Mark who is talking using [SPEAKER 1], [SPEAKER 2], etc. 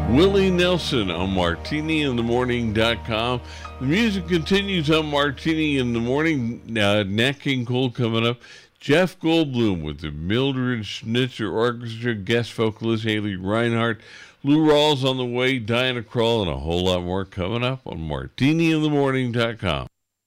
[SPEAKER 1] Willie Nelson on MartiniInTheMorning.com. The music continues on Martini in the Morning. Nat King Cole coming up. Jeff Goldblum with the Mildred Schnitzer Orchestra, guest vocalist Haley Reinhart. Lou Rawls on the way, Diana Krall, and a whole lot more coming up on MartiniInTheMorning.com.